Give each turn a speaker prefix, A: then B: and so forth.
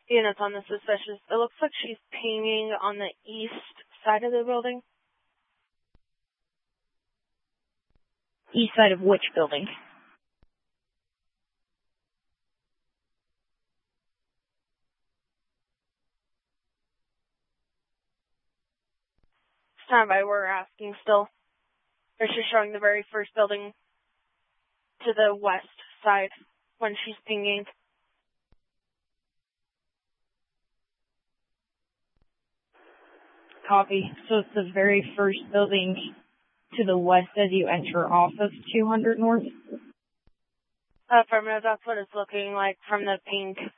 A: units on the suspicious. It looks like she's pinging on the east side of the building.
B: East side of which building?
A: Stand by, we're asking still. Or she's showing the very first building to the west side when she's pinging.
B: Copy. So it's the very first building to the west as you enter off of 200 North?
A: Affirmative, that's what it's looking like from the ping.